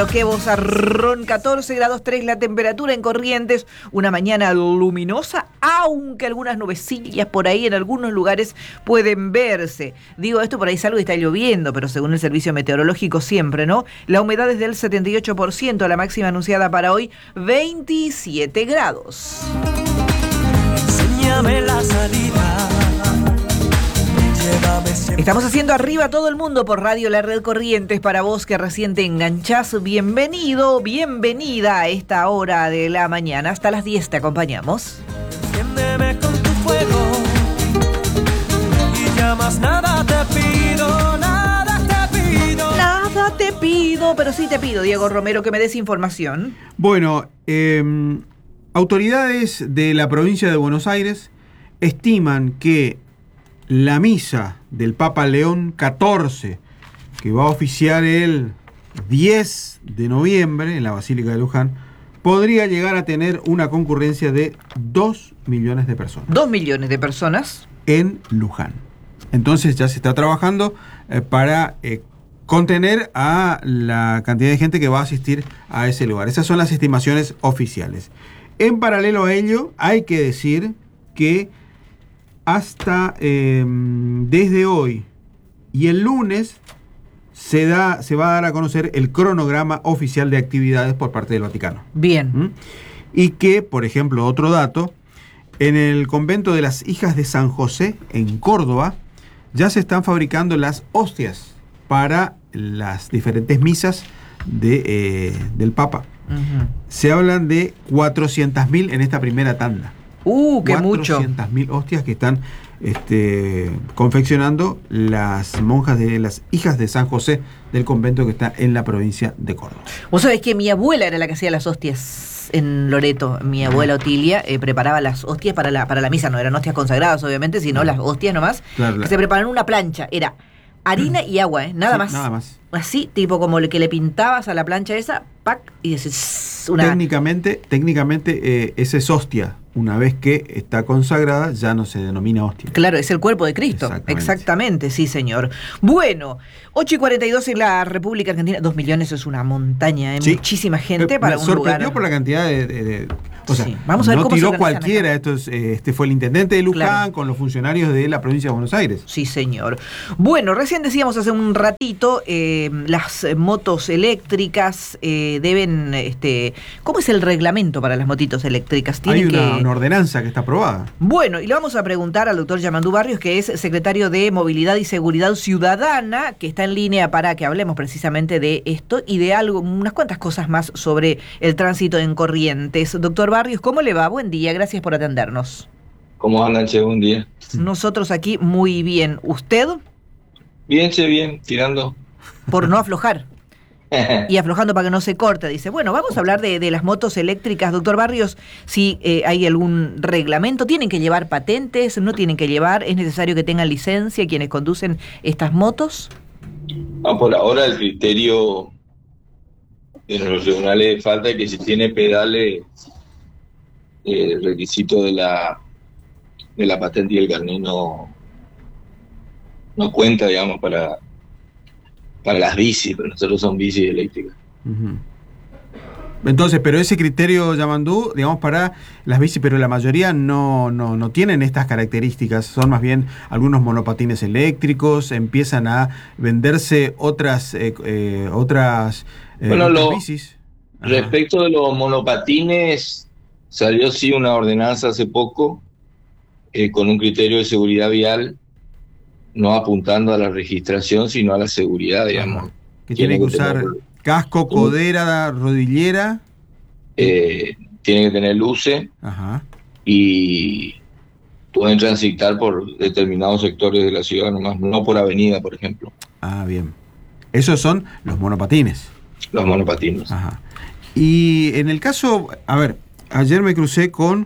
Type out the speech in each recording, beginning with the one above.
Qué bozarrón, 14 grados 3 la temperatura en Corrientes, una mañana luminosa, aunque algunas nubecillas por ahí en algunos lugares pueden verse. Digo esto, por ahí salgo y está lloviendo, pero según el servicio meteorológico siempre, ¿no? La humedad es del 78%, la máxima anunciada para hoy, 27 grados. Enséñame la salida. Estamos haciendo arriba todo el mundo por Radio La Red Corrientes. Para vos que recién te enganchás, bienvenido, bienvenida a esta hora de la mañana. Hasta las 10 te acompañamos. Enciéndeme con tu fuego y ya más nada te pido, nada te pido. Nada te pido, pero sí te pido, Diego Romero, que me des información. Bueno, autoridades de la provincia de Buenos Aires estiman que la misa del Papa León XIV, que va a oficiar el 10 de noviembre en la Basílica de Luján, podría llegar a tener una concurrencia de 2 millones de personas. 2 millones de personas. En Luján. Entonces ya se está trabajando para contener a la cantidad de gente que va a asistir a ese lugar. Esas son las estimaciones oficiales. En paralelo a ello, hay que decir que hasta desde hoy y el lunes se va a dar a conocer el cronograma oficial de actividades por parte del Vaticano. Bien. Y que, por ejemplo, otro dato, en el convento de las Hijas de San José, en Córdoba, ya se están fabricando las hostias para las diferentes misas del Papa. Uh-huh. Se hablan de 400.000 en esta primera tanda. ¡Qué mucho! 400.000 hostias que están confeccionando las monjas de las Hijas de San José del convento que está en la provincia de Córdoba. Vos sabés que mi abuela era la que hacía las hostias en Loreto. Mi abuela Otilia preparaba las hostias para la misa. No eran hostias consagradas, obviamente, sino las hostias nomás. Claro. Que se preparan en una plancha. Era harina y agua, nada más. Nada más. Así, tipo como el que le pintabas a la plancha esa, ¡pac! Y decís una... Técnicamente esa es hostia. Una vez que está consagrada, ya no se denomina hostia. Claro, es el cuerpo de Cristo. Exactamente, sí, señor. Bueno, 8:42 en la República Argentina. 2 millones es una montaña, sí. Muchísima gente para un lugar. Me sorprendió por la cantidad o sea, sí. Vamos a ver no cómo tiró cualquiera. Este fue el intendente de Luján, claro, con los funcionarios de la provincia de Buenos Aires. Sí, señor. Bueno, recién decíamos hace un ratito, las motos eléctricas deben... ¿Cómo es el reglamento para las motitos eléctricas? Hay una ordenanza que está aprobada. Bueno, y le vamos a preguntar al doctor Yamandú Barrios, que es secretario de Movilidad y Seguridad Ciudadana, que está en línea para que hablemos precisamente de esto y de unas cuantas cosas más sobre el tránsito en Corrientes. Doctor Barrios, ¿cómo le va? Buen día, gracias por atendernos. ¿Cómo andan, che? Buen día. Nosotros aquí muy bien. ¿Usted? Bien, che, bien, tirando. Por no aflojar. Y aflojando para que no se corte, dice. Bueno, vamos a hablar de las motos eléctricas. Doctor Barrios, si hay algún reglamento, ¿tienen que llevar patentes? ¿No tienen que llevar? ¿Es necesario que tengan licencia quienes conducen estas motos? No, por ahora el criterio de los tribunales de falta es que si tiene pedales, el requisito de la patente y el carnet no cuenta, digamos, para las bicis, pero nosotros son bicis eléctricas. Uh-huh. Entonces, pero ese criterio, Yamandú, digamos, para las bicis, pero la mayoría no tienen estas características, son más bien algunos monopatines eléctricos, empiezan a venderse otras bicis. Ajá. Respecto de los monopatines, salió sí una ordenanza hace poco, con un criterio de seguridad vial, no apuntando a la registración, sino a la seguridad, digamos. Que tiene que usar casco, codera, rodillera. Tiene que tener luces. Ajá. Y pueden transitar por determinados sectores de la ciudad, nomás, no por avenida, por ejemplo. Ah, bien. Esos son los monopatines. Los monopatines. Ajá. Y en el caso, a ver, ayer me crucé con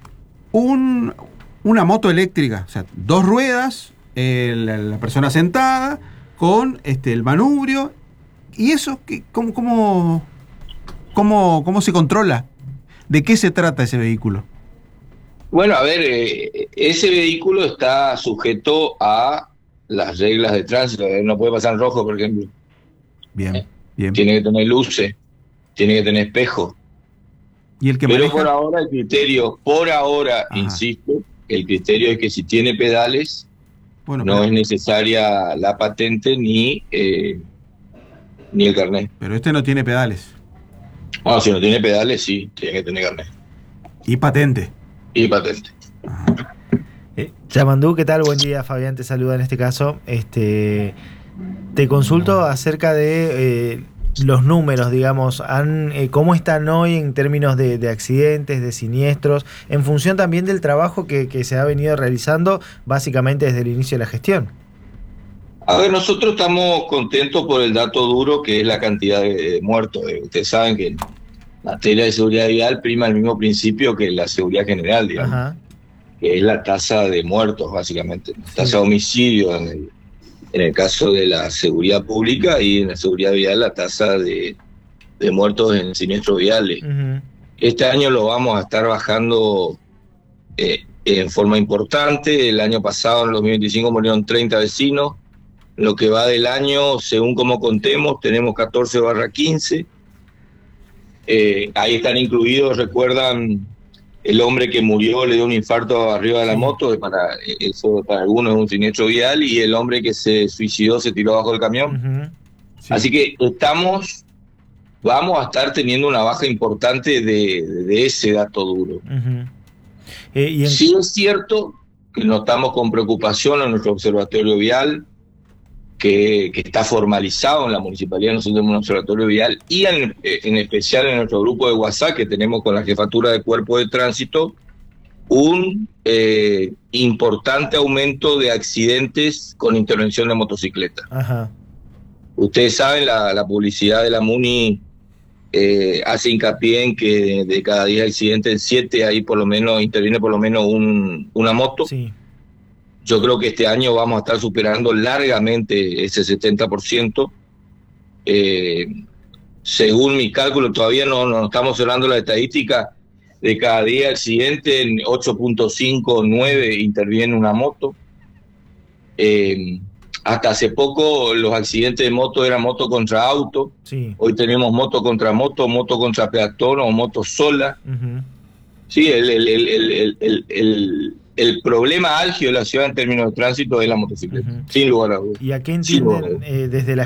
una moto eléctrica, o sea, 2 ruedas, la persona sentada con el manubrio. ¿Y eso cómo se controla? ¿De qué se trata ese vehículo? Bueno, a ver, ese vehículo está sujeto a las reglas de tránsito. No puede pasar en rojo, por ejemplo. Bien, bien. Tiene que tener luces. tiene que tener espejo. Y el que Pero maneja... por ahora, Ajá. insisto, el criterio es que si tiene pedales, Bueno, no es necesaria la patente ni el carnet. pero este no tiene pedales. Bueno, si no tiene pedales, sí, tiene que tener carnet Y patente. y patente. Yamandú, ¿qué tal? Buen día, Fabián te saluda en este caso. Te consulto acerca de los números, digamos, ¿cómo están hoy en términos de accidentes, de siniestros, en función también del trabajo que se ha venido realizando básicamente desde el inicio de la gestión? A ver, nosotros estamos contentos por el dato duro que es la cantidad de muertos. Ustedes saben que en materia de seguridad vial prima el mismo principio que la seguridad general, digamos. Ajá. Que es la tasa de muertos, básicamente, la tasa de homicidio en el caso de la seguridad pública, y en la seguridad vial la tasa de muertos en siniestros viales. Uh-huh. Este año lo vamos a estar bajando en forma importante. El año pasado, en el 2025, murieron 30 vecinos. Lo que va del año, según como contemos, tenemos 14/15. Ahí están incluidos, recuerdan, el hombre que murió, le dio un infarto arriba de la moto, eso para algunos es un siniestro vial, y el hombre que se suicidó se tiró bajo el camión. Uh-huh. Sí. Así que vamos a estar teniendo una baja importante de ese dato duro. Uh-huh. Sí es cierto que notamos con preocupación en nuestro observatorio vial, que está formalizado en la municipalidad. Nosotros tenemos un observatorio vial, y en especial en nuestro grupo de WhatsApp que tenemos con la Jefatura de Cuerpo de Tránsito, un importante aumento de accidentes con intervención de motocicleta. Ajá. Ustedes saben, la publicidad de la MUNI hace hincapié en que de cada 10 accidentes, en 7 ahí por lo menos interviene por lo menos una moto. Sí. Yo creo que este año vamos a estar superando largamente ese 70%. Según mi cálculo, todavía no estamos cerrando la estadística. De cada 10 accidentes, en 8.5, 9 interviene una moto. Hasta hace poco los accidentes de moto eran moto contra auto. Sí. Hoy tenemos moto contra moto, moto contra peatón o moto sola. Uh-huh. Sí, el problema álgido de la ciudad en términos de tránsito es la motocicleta, Uh-huh. sin lugar a dudas. ¿Y a qué Sin lugar a entienden dudas. desde la